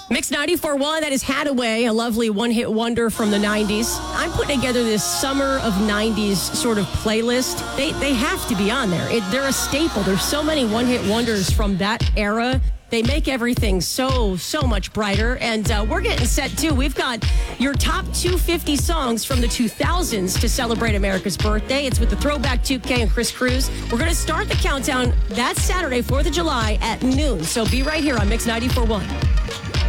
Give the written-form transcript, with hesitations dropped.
Mix 94.1, that is Hadaway, a lovely one-hit wonder from the 90s. I'm putting together this summer of 90s sort of playlist. They have to be on there. They're a staple. There's so many one-hit wonders from that era. They make everything so much brighter. And we're getting set, too. We've got your top 250 songs from the 2000s to celebrate America's birthday. It's with the Throwback 2K and Chris Cruz. We're going to start the countdown that Saturday, 4th of July at noon. So be right here on Mix 94.1.